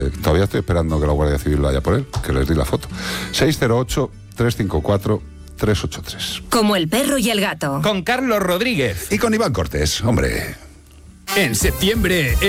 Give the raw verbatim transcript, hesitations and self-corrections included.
Eh, todavía estoy esperando que la Guardia Civil vaya por él, que les di la foto. seis cero ocho, tres cinco cuatro, tres ocho tres. Como el perro y el gato. Con Carlos Rodríguez. Y con Iván Cortés, hombre. En septiembre...